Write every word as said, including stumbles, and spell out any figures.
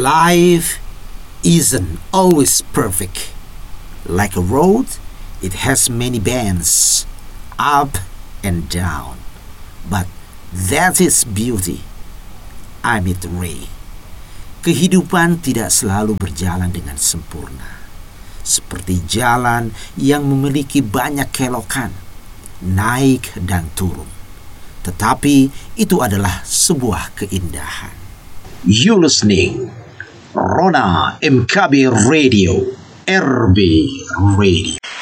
Life isn't always perfect. Like a road, it has many bends, up and down. But that is beauty. Amit Ray. Kehidupan tidak selalu berjalan dengan sempurna. Seperti jalan yang memiliki banyak kelokan, naik dan turun. Tetapi itu adalah sebuah keindahan. You listening Rona M K B Radio, R B Radio.